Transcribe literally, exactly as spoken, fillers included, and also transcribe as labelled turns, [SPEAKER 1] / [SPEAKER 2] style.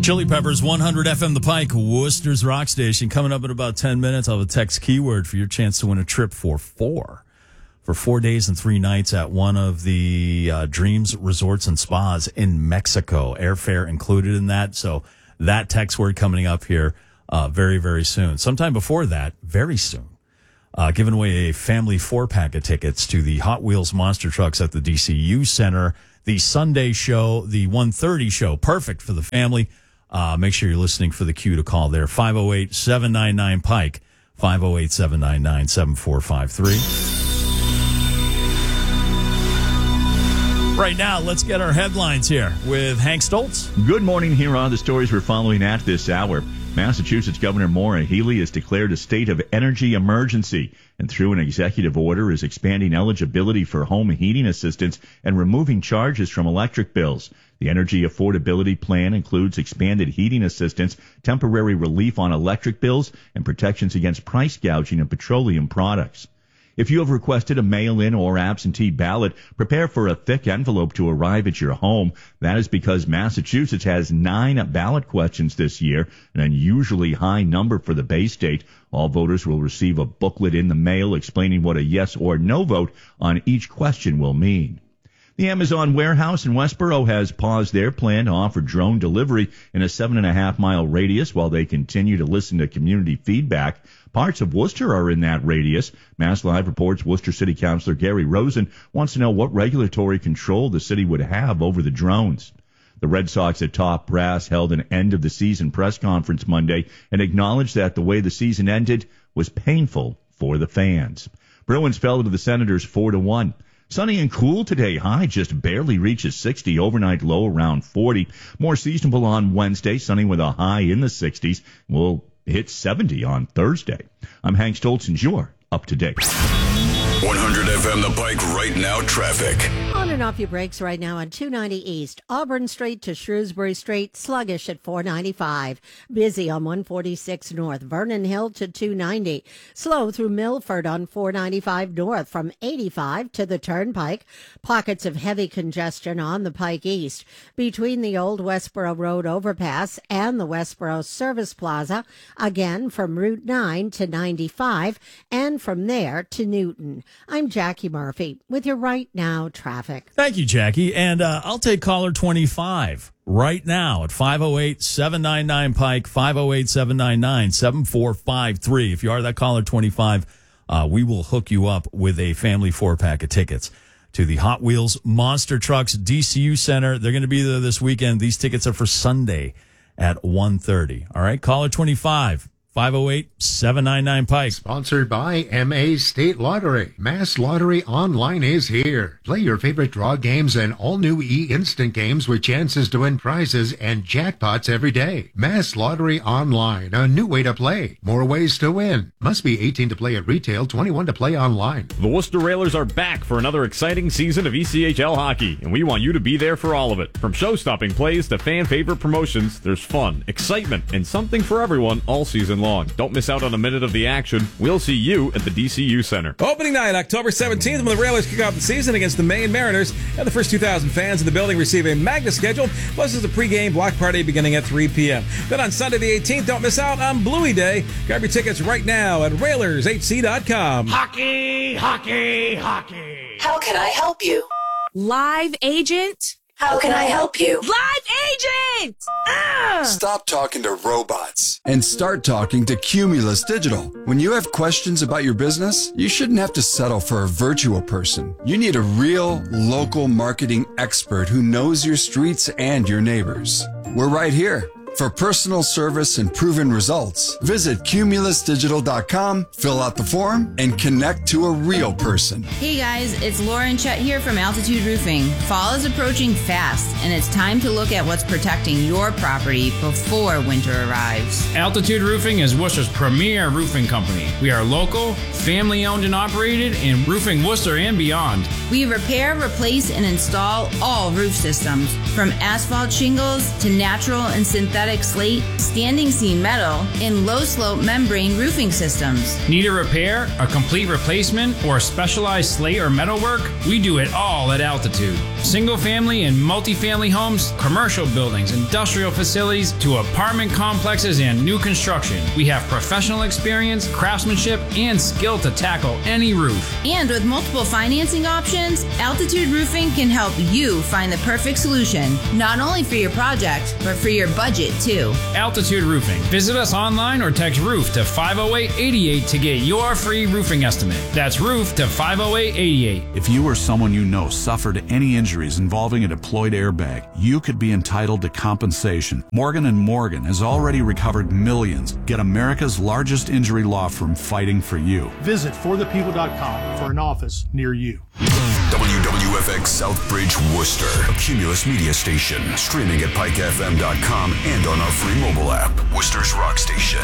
[SPEAKER 1] Chili Peppers, one hundred F M The Pike, Worcester's Rock Station. Coming up in about ten minutes, I'll have a text keyword for your chance to win a trip for four. For four days and three nights at one of the uh, Dreams Resorts and Spas in Mexico. Airfare included in that. So that text word coming up here uh, very, very soon. Sometime before that, very soon. Uh, giving away a family four-pack of tickets to the Hot Wheels Monster Trucks at the D C U Center. The Sunday show, the one thirty show, perfect for the family. Uh, make sure you're listening for the cue to call there. five oh eight, seven nine nine, Pike, five oh eight, seven nine nine, seven four five three. Right now, let's get our headlines here with Hank Stoltz.
[SPEAKER 2] Good morning. Here are the stories we're following at this hour. Massachusetts Governor Maura Healey has declared a state of energy emergency and through an executive order is expanding eligibility for home heating assistance and removing charges from electric bills. The Energy Affordability Plan includes expanded heating assistance, temporary relief on electric bills, and protections against price gouging of petroleum products. If you have requested a mail-in or absentee ballot, prepare for a thick envelope to arrive at your home. That is because Massachusetts has nine ballot questions this year, an unusually high number for the Bay State. All voters will receive a booklet in the mail explaining what a yes or no vote on each question will mean. The Amazon warehouse in Westboro has paused their plan to offer drone delivery in a seven and a half mile radius while they continue to listen to community feedback. Parts of Worcester are in that radius. Mass Live reports Worcester City Councilor Gary Rosen wants to know what regulatory control the city would have over the drones. The Red Sox at top brass held an end-of-the-season press conference Monday and acknowledged that the way the season ended was painful for the fans. Bruins fell to the Senators four to one. Sunny and cool today. High just barely reaches sixty. Overnight low around forty. More seasonable on Wednesday. Sunny with a high in the sixties. We'll hit seventy on Thursday. I'm Hank Stoltz and you're up to date.
[SPEAKER 3] one hundred F M The Pike right now traffic.
[SPEAKER 4] On and off your brakes right now on two ninety East. Auburn Street to Shrewsbury Street, sluggish at four ninety-five. Busy on one forty-six North. Vernon Hill to two ninety. Slow through Milford on four ninety-five North from eighty-five to the Turnpike. Pockets of heavy congestion on the Pike East. Between the old Westboro Road overpass and the Westboro Service Plaza. Again from Route nine to ninety-five and from there to Newton. I'm Jackie Murphy with your Right Now traffic.
[SPEAKER 1] Thank you, Jackie. And uh, I'll take caller twenty-five right now at five oh eight, seven nine nine, Pike, five oh eight, seven nine nine, seven four five three. If you are that caller twenty-five, uh, we will hook you up with a family four-pack of tickets to the Hot Wheels Monster Trucks D C U Center. They're going to be there this weekend. These tickets are for Sunday at one thirty. All right, caller twenty-five. five oh eight, seven nine nine, Pike.
[SPEAKER 5] Sponsored by M A State Lottery. Mass Lottery Online is here. Play your favorite draw games and all new e-instant games with chances to win prizes and jackpots every day. Mass Lottery Online, a new way to play. More ways to win. Must be eighteen to play at retail, twenty-one to play online.
[SPEAKER 6] The Worcester Railers are back for another exciting season of E C H L hockey, and we want you to be there for all of it. From show-stopping plays to fan-favorite promotions, there's fun, excitement, and something for everyone all season long. Long. Don't miss out on a minute of the action. We'll see you at the D C U Center.
[SPEAKER 7] Opening night, October seventeenth, when the Railers kick off the season against the Maine Mariners. And the first two thousand fans in the building receive a Magna schedule, plus there's a pregame block party beginning at three p.m. Then on Sunday the eighteenth, don't miss out on Bluey Day. Grab your tickets right now at Railers H C dot com.
[SPEAKER 8] Hockey, hockey, hockey.
[SPEAKER 9] How can I help you?
[SPEAKER 10] Live agent?
[SPEAKER 9] How can I help you?
[SPEAKER 10] Live agent! Ah!
[SPEAKER 3] Stop talking to robots
[SPEAKER 11] and start talking to Cumulus Digital. When you have questions about your business, you shouldn't have to settle for a virtual person. You need a real, local marketing expert who knows your streets and your neighbors. We're right here. For personal service and proven results, visit Cumulus Digital dot com, fill out the form, and connect to a real person.
[SPEAKER 12] Hey guys, it's Lauren Chet here from Altitude Roofing. Fall is approaching fast, and it's time to look at what's protecting your property before winter arrives.
[SPEAKER 13] Altitude Roofing is Worcester's premier roofing company. We are local, family-owned and operated in roofing Worcester and beyond.
[SPEAKER 12] We repair, replace, and install all roof systems, from asphalt shingles to natural and synthetic slate, standing seam metal, and low-slope membrane roofing systems.
[SPEAKER 13] Need a repair, a complete replacement, or specialized slate or metal work? We do it all at Altitude. Single family and multifamily homes, commercial buildings, industrial facilities, to apartment complexes and new construction. We have professional experience, craftsmanship, and skill to tackle any roof.
[SPEAKER 12] And with multiple financing options, Altitude Roofing can help you find the perfect solution, not only for your project, but for your budget too.
[SPEAKER 13] Altitude Roofing. Visit us online or text ROOF to five oh eight, eight eight to get your free roofing estimate. That's ROOF to five oh eight, eight eight.
[SPEAKER 14] If you or someone you know suffered any injuries involving a deployed airbag, you could be entitled to compensation. Morgan and Morgan has already recovered millions. Get America's largest injury law firm fighting for you.
[SPEAKER 15] Visit for the people dot com for an office near you.
[SPEAKER 3] W W F X Southbridge Worcester, a Cumulus media station, streaming at pike f m dot com and on our free mobile app. Worcester's Rock Station.